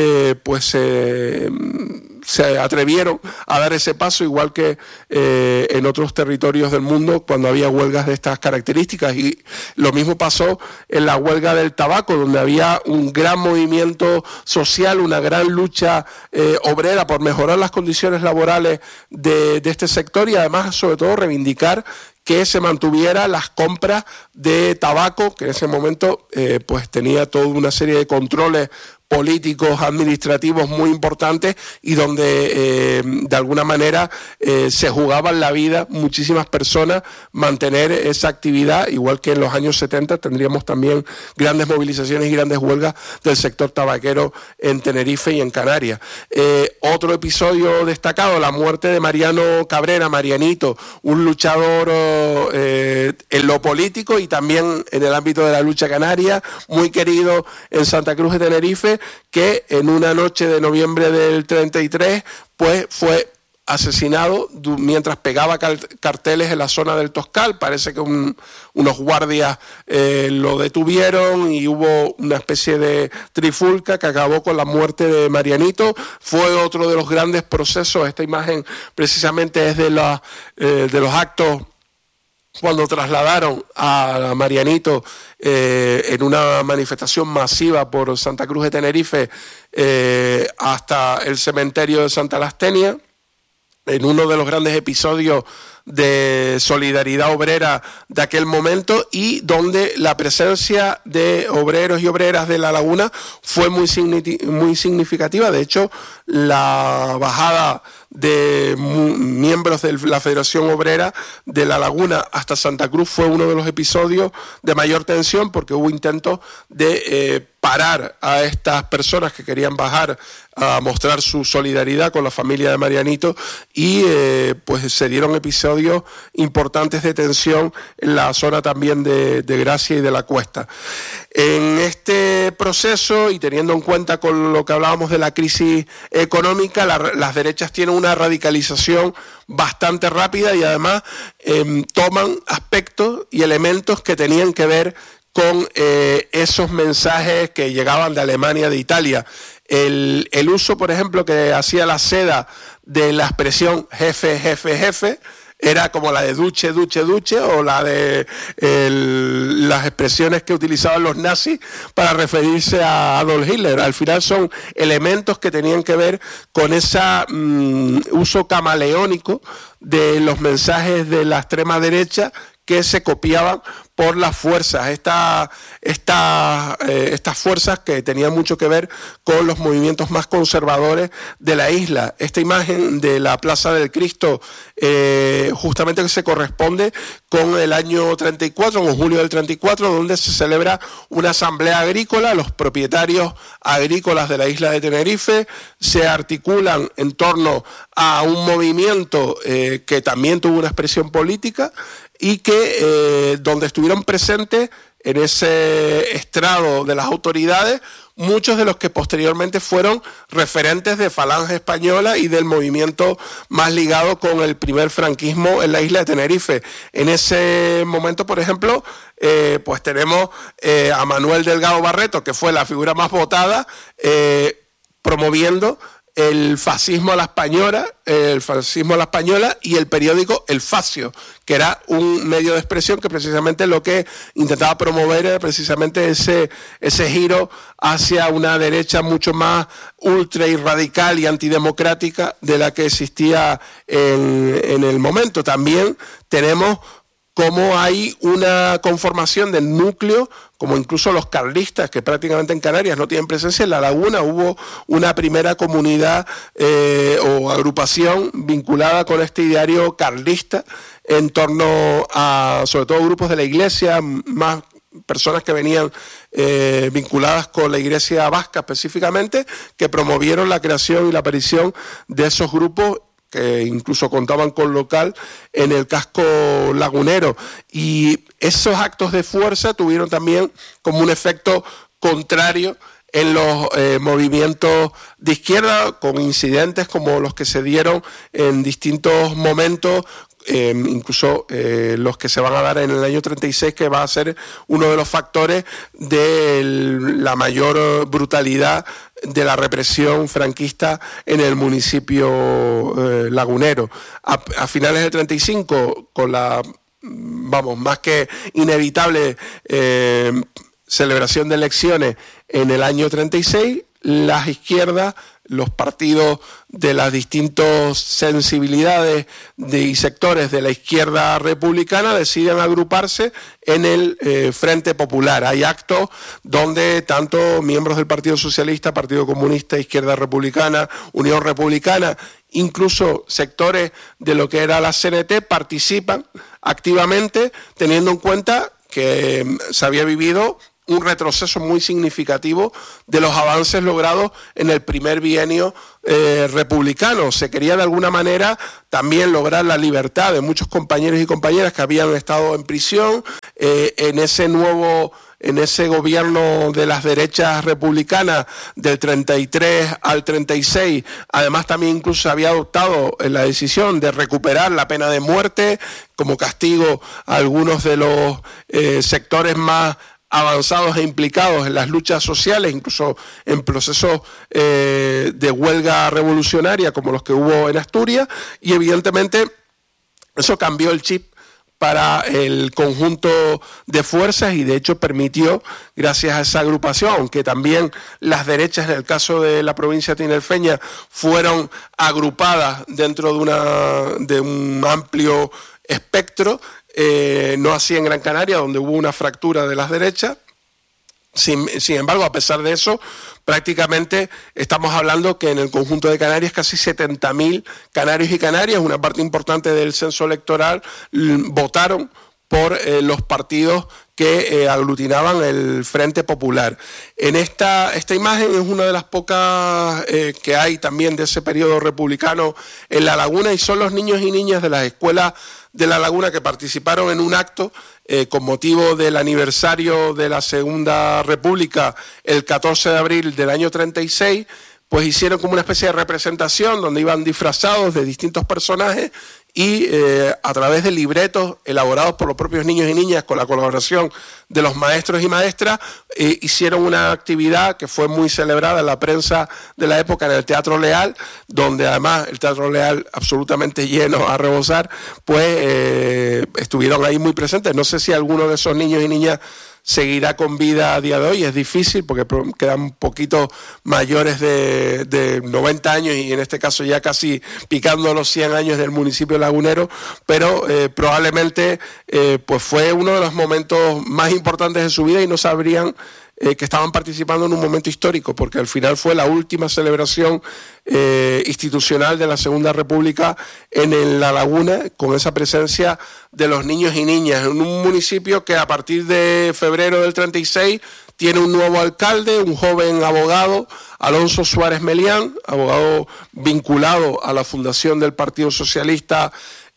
se atrevieron a dar ese paso, igual que en otros territorios del mundo cuando había huelgas de estas características. Y lo mismo pasó en la huelga del tabaco, donde había un gran movimiento social, una gran lucha obrera por mejorar las condiciones laborales de este sector, y además, sobre todo, reivindicar que se mantuviera las compras de tabaco, que en ese momento tenía toda una serie de controles políticos, administrativos muy importantes, y donde de alguna manera se jugaban la vida muchísimas personas mantener esa actividad, igual que en los años 70 tendríamos también grandes movilizaciones y grandes huelgas del sector tabaquero en Tenerife y en Canarias. Otro episodio destacado, la muerte de Mariano Cabrera, Marianito, un luchador en lo político y también en el ámbito de la lucha canaria, muy querido en Santa Cruz de Tenerife, que en una noche de noviembre del 33 pues fue asesinado mientras pegaba carteles en la zona del Toscal. Parece que unos guardias lo detuvieron y hubo una especie de trifulca que acabó con la muerte de Marianito. Fue otro de los grandes procesos. Esta imagen precisamente es de los actos cuando trasladaron a Marianito en una manifestación masiva por Santa Cruz de Tenerife hasta el cementerio de Santa Lastenia, en uno de los grandes episodios de solidaridad obrera de aquel momento, y donde la presencia de obreros y obreras de La Laguna fue muy significativa. De hecho, la bajada de miembros de la Federación Obrera de La Laguna hasta Santa Cruz fue uno de los episodios de mayor tensión, porque hubo intentos de parar a estas personas que querían bajar a mostrar su solidaridad con la familia de Marianito, y se dieron episodios importantes de tensión en la zona también de Gracia y de la Cuesta. En este proceso, y teniendo en cuenta con lo que hablábamos de la crisis económica, las derechas tienen una radicalización bastante rápida, y además toman aspectos y elementos que tenían que ver con esos mensajes que llegaban de Alemania, de Italia. El uso, por ejemplo, que hacía la SEDA de la expresión jefe, jefe, jefe, era como la de duche, duche, duche, o la de las expresiones que utilizaban los nazis para referirse a Adolf Hitler. Al final son elementos que tenían que ver con ese uso camaleónico de los mensajes de la extrema derecha, que se copiaban por las fuerzas, estas fuerzas que tenían mucho que ver con los movimientos más conservadores de la isla. Esta imagen de la Plaza del Cristo justamente que se corresponde con el año 34, con julio del 34, donde se celebra una asamblea agrícola. Los propietarios agrícolas de la isla de Tenerife se articulan en torno a un movimiento que también tuvo una expresión política, y que donde estuvieron presentes en ese estrado de las autoridades muchos de los que posteriormente fueron referentes de Falange Española y del movimiento más ligado con el primer franquismo en la isla de Tenerife. En ese momento, por ejemplo, tenemos a Manuel Delgado Barreto, que fue la figura más votada, promoviendo el fascismo a la española, y el periódico El Facio, que era un medio de expresión que precisamente lo que intentaba promover era precisamente ese giro hacia una derecha mucho más ultra y radical y antidemocrática de la que existía en el momento. También tenemos cómo hay una conformación del núcleo, como incluso los carlistas, que prácticamente en Canarias no tienen presencia. En La Laguna hubo una primera comunidad o agrupación vinculada con este ideario carlista en torno a, sobre todo, grupos de la iglesia, más personas que venían vinculadas con la iglesia vasca específicamente, que promovieron la creación y la aparición de esos grupos, que incluso contaban con local en el casco lagunero. Y esos actos de fuerza tuvieron también como un efecto contrario en los movimientos de izquierda, con incidentes como los que se dieron en distintos momentos, incluso los que se van a dar en el año 36, que va a ser uno de los factores de la mayor brutalidad de la represión franquista en el municipio lagunero. A finales del 35, con la, más que inevitable celebración de elecciones en el año 36, las izquierdas, los partidos de las distintas sensibilidades y sectores de la izquierda republicana deciden agruparse en el Frente Popular. Hay actos donde tanto miembros del Partido Socialista, Partido Comunista, Izquierda Republicana, Unión Republicana, incluso sectores de lo que era la CNT, participan activamente, teniendo en cuenta que se había vivido un retroceso muy significativo de los avances logrados en el primer bienio republicano. Se quería de alguna manera también lograr la libertad de muchos compañeros y compañeras que habían estado en prisión en ese gobierno de las derechas republicanas del 33 al 36. Además, también incluso se había adoptado la decisión de recuperar la pena de muerte como castigo a algunos de los sectores más avanzados e implicados en las luchas sociales, incluso en procesos de huelga revolucionaria como los que hubo en Asturias, y evidentemente eso cambió el chip para el conjunto de fuerzas y de hecho permitió, gracias a esa agrupación, aunque también las derechas en el caso de la provincia tinerfeña fueron agrupadas dentro de un amplio espectro, no así en Gran Canaria, donde hubo una fractura de las derechas. Sin embargo, a pesar de eso, prácticamente estamos hablando que en el conjunto de Canarias casi 70.000 canarios y canarias, una parte importante del censo electoral, votaron por los partidos que aglutinaban el Frente Popular. En esta imagen es una de las pocas que hay también de ese periodo republicano en La Laguna, y son los niños y niñas de las escuelas de La Laguna que participaron en un acto con motivo del aniversario de la Segunda República, el 14 de abril del año 36, pues hicieron como una especie de representación donde iban disfrazados de distintos personajes y a través de libretos elaborados por los propios niños y niñas con la colaboración de los maestros y maestras, hicieron una actividad que fue muy celebrada en la prensa de la época en el Teatro Leal, donde además el Teatro Leal absolutamente lleno a rebosar, pues estuvieron ahí muy presentes. No sé si alguno de esos niños y niñas seguirá con vida a día de hoy, es difícil porque quedan un poquito mayores de 90 años y en este caso ya casi picando los 100 años del municipio lagunero, pero probablemente pues fue uno de los momentos más importantes de su vida y no sabrían que estaban participando en un momento histórico, porque al final fue la última celebración institucional de la Segunda República en La Laguna, con esa presencia de los niños y niñas, en un municipio que a partir de febrero del 36 tiene un nuevo alcalde, un joven abogado, Alonso Suárez Melián, abogado vinculado a la fundación del Partido Socialista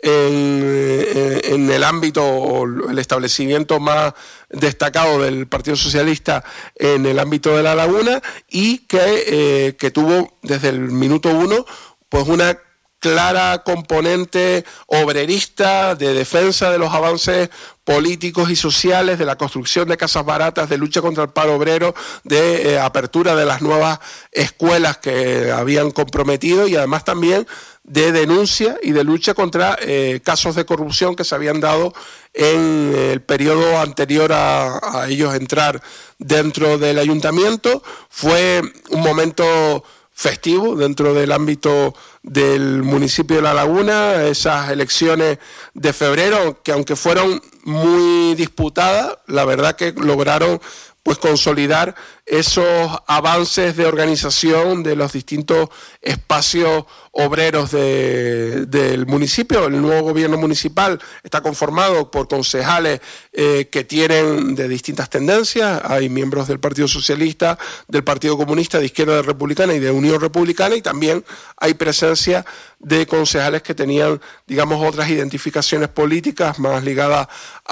en el ámbito o el establecimiento más destacado del Partido Socialista en el ámbito de La Laguna, y que tuvo desde el minuto uno pues una clara componente obrerista de defensa de los avances políticos y sociales, de la construcción de casas baratas, de lucha contra el paro obrero, de apertura de las nuevas escuelas que habían comprometido, y además también de denuncia y de lucha contra casos de corrupción que se habían dado en el periodo anterior a ellos entrar dentro del ayuntamiento. Fue un momento festivo dentro del ámbito del municipio de La Laguna, esas elecciones de febrero, que aunque fueron muy disputadas, la verdad que lograron pues consolidar esos avances de organización de los distintos espacios obreros del municipio. El nuevo gobierno municipal está conformado por concejales que tienen de distintas tendencias. Hay miembros del Partido Socialista, del Partido Comunista, de Izquierda Republicana y de Unión Republicana, y también hay presencia de concejales que tenían, digamos, otras identificaciones políticas más ligadas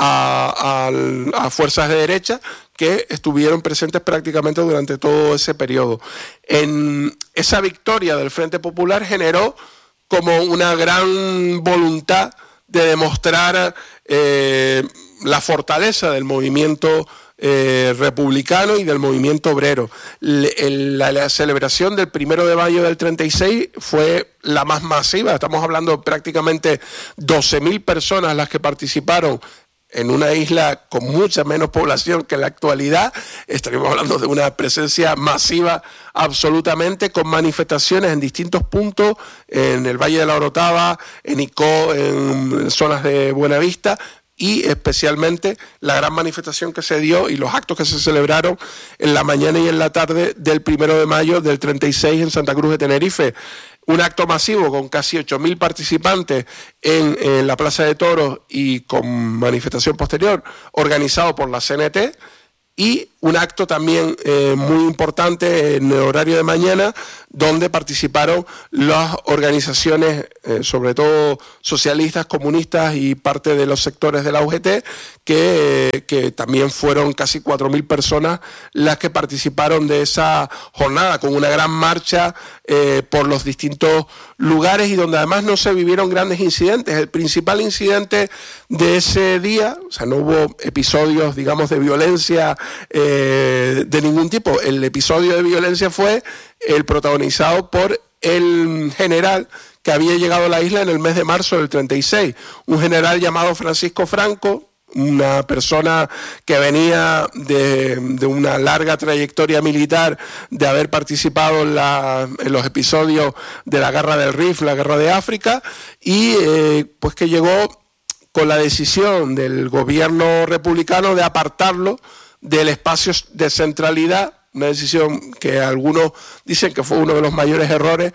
a fuerzas de derecha, que estuvieron presentes prácticamente durante todo ese periodo. En esa victoria del Frente Popular generó como una gran voluntad de demostrar la fortaleza del movimiento republicano y del movimiento obrero. La celebración del 1 de mayo del 36 fue la más masiva. Estamos hablando de prácticamente 12.000 personas las que participaron en una isla con mucha menos población que en la actualidad. Estaríamos hablando de una presencia masiva absolutamente, con manifestaciones en distintos puntos, en el Valle de la Orotava, en Icó, en zonas de Buenavista, y especialmente la gran manifestación que se dio y los actos que se celebraron en la mañana y en la tarde del 1 de mayo del 36 en Santa Cruz de Tenerife. Un acto masivo con casi 8.000 participantes en la Plaza de Toros y con manifestación posterior, organizado por la CNT, y un acto también muy importante en el horario de mañana, donde participaron las organizaciones, sobre todo socialistas, comunistas y parte de los sectores de la UGT, que también fueron casi 4.000 personas las que participaron de esa jornada, con una gran marcha por los distintos lugares, y donde además no se vivieron grandes incidentes. El principal incidente de ese día, o sea, no hubo episodios, digamos, de violencia de ningún tipo. El episodio de violencia fue el protagonizado por el general que había llegado a la isla en el mes de marzo del 36, un general llamado Francisco Franco, una persona que venía de una larga trayectoria militar, de haber participado en los episodios de la Guerra del Rif, la Guerra de África, y pues que llegó con la decisión del gobierno republicano de apartarlo del espacio de centralidad, una decisión que algunos dicen que fue uno de los mayores errores,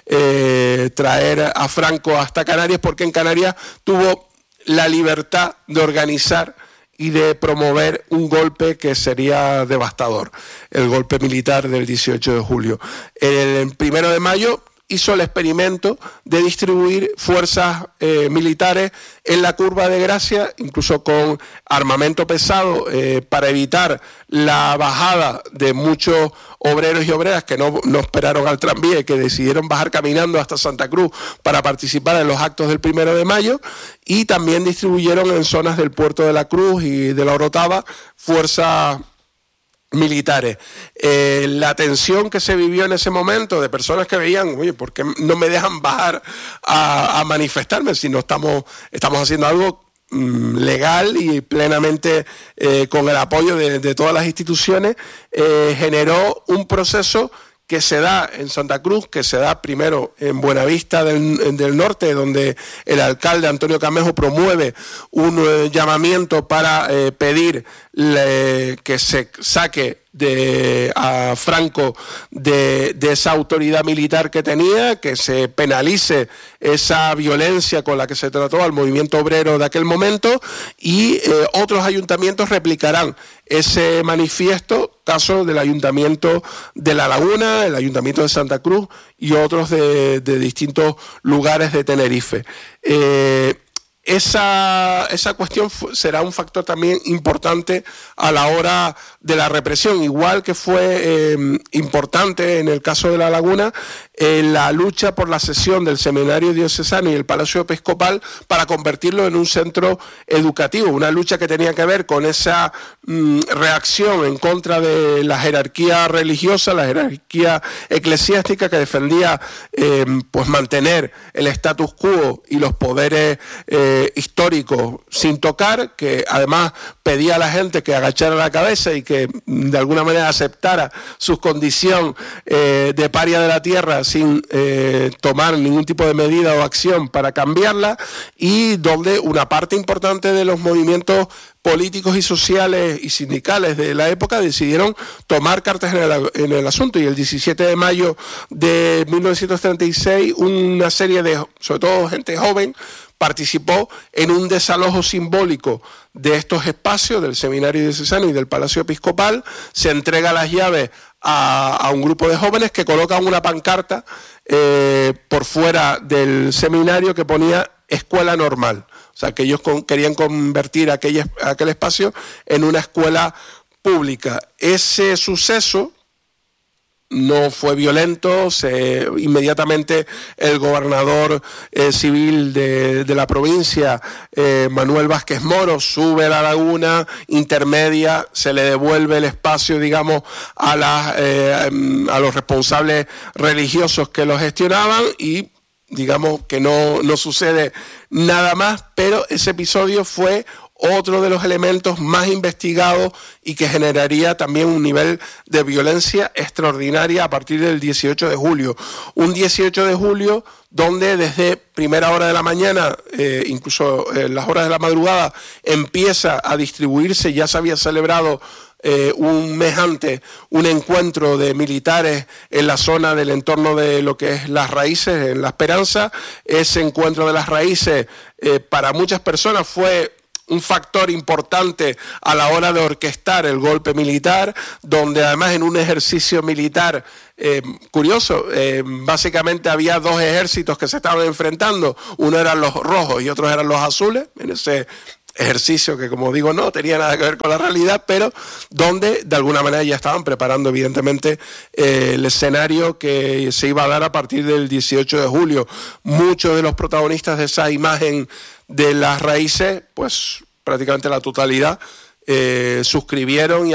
traer a Franco hasta Canarias, porque en Canarias tuvo la libertad de organizar y de promover un golpe que sería devastador, el golpe militar del 18 de julio. El 1 de mayo hizo el experimento de distribuir fuerzas militares en la Curva de Gracia, incluso con armamento pesado, para evitar la bajada de muchos obreros y obreras que no esperaron al tranvía y que decidieron bajar caminando hasta Santa Cruz para participar en los actos del 1 de mayo, y también distribuyeron en zonas del Puerto de la Cruz y de la Orotava fuerzas militares. La tensión que se vivió en ese momento de personas que veían, oye, ¿por qué no me dejan bajar a manifestarme si no estamos haciendo algo legal y plenamente con el apoyo de todas las instituciones? Generó un proceso que se da en Santa Cruz, que se da primero en Buenavista del Norte, donde el alcalde Antonio Camejo promueve un llamamiento para pedir que se saque a Franco de esa autoridad militar que tenía, que se penalice esa violencia con la que se trató al movimiento obrero de aquel momento, y otros ayuntamientos replicarán ese manifiesto, caso del Ayuntamiento de La Laguna, el Ayuntamiento de Santa Cruz y otros de distintos lugares de Tenerife. Esa cuestión será un factor también importante a la hora de la represión, igual que fue importante en el caso de La Laguna la lucha por la cesión del Seminario Diocesano y el Palacio Episcopal para convertirlo en un centro educativo, una lucha que tenía que ver con esa reacción en contra de la jerarquía religiosa, la jerarquía eclesiástica, que defendía pues mantener el status quo y los poderes históricos sin tocar, que además pedía a la gente que agachara la cabeza y que de alguna manera aceptara su condición de paria de la tierra sin tomar ningún tipo de medida o acción para cambiarla, y donde una parte importante de los movimientos políticos y sociales y sindicales de la época decidieron tomar cartas en el asunto, y el 17 de mayo de 1936 una serie de, sobre todo gente joven, participó en un desalojo simbólico de estos espacios del Seminario Diocesano y del Palacio Episcopal. Se entrega las llaves a un grupo de jóvenes que colocan una pancarta por fuera del seminario que ponía escuela normal. O sea, que ellos querían convertir aquel espacio en una escuela pública. Ese suceso no fue violento, inmediatamente el gobernador civil de la provincia, Manuel Vázquez Moro, sube a la laguna intermedia, se le devuelve el espacio, digamos, a los responsables religiosos que lo gestionaban, y digamos que no sucede nada más, pero ese episodio fue otro de los elementos más investigados y que generaría también un nivel de violencia extraordinaria a partir del 18 de julio. Un 18 de julio donde desde primera hora de la mañana, incluso en las horas de la madrugada, empieza a distribuirse, ya se había celebrado un mes antes un encuentro de militares en la zona del entorno de lo que es Las Raíces, en La Esperanza. Ese encuentro de Las Raíces para muchas personas fue un factor importante a la hora de orquestar el golpe militar, donde además en un ejercicio militar curioso, básicamente había dos ejércitos que se estaban enfrentando, uno eran los rojos y otros eran los azules, en ese ejercicio que, como digo, no tenía nada que ver con la realidad, pero donde de alguna manera ya estaban preparando evidentemente el escenario que se iba a dar a partir del 18 de julio. Muchos de los protagonistas de esa imagen de Las Raíces, pues prácticamente la totalidad, suscribieron y